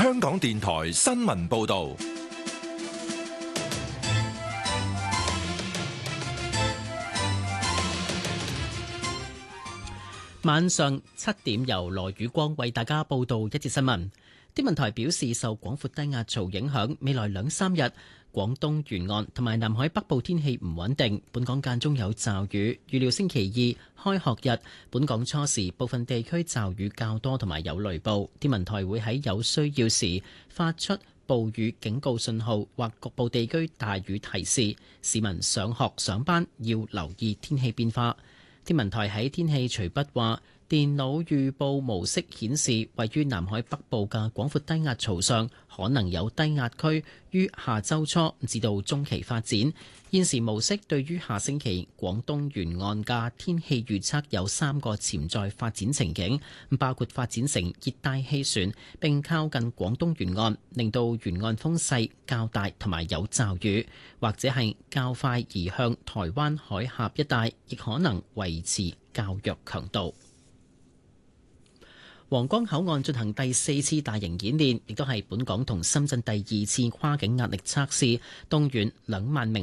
香港電台新聞報道。 晚上7點，由羅宇光為大家報道一節新聞。天文台表示，受廣闊低壓槽影響，未來2、3日，廣東沿岸同埋南海北部天氣唔穩定，本港間中有驟雨。預料星期二開學日，本港初時部分地區驟雨較多同埋有雷暴。天文台會喺有需要時發出暴雨警告信號或局部地區大雨提示，市民上學上班要留意天氣變化。天文台喺天氣隨筆話，電腦預報模式顯示，位於南海北部嘅廣闊低壓槽上可能有低壓區於下周初至到中期發展。現時模式對於下星期廣東沿岸嘅天氣預測有3個潛在發展情景，包括發展成熱帶氣旋並靠近廣東沿岸，令到沿岸風勢較大同埋有驟雨，或者係較快移向台灣海峽一帶，亦可能維持較弱強度。皇崗口岸進行第4次大型演練，亦都係本港同深圳第2次跨境壓力測試，動員2萬名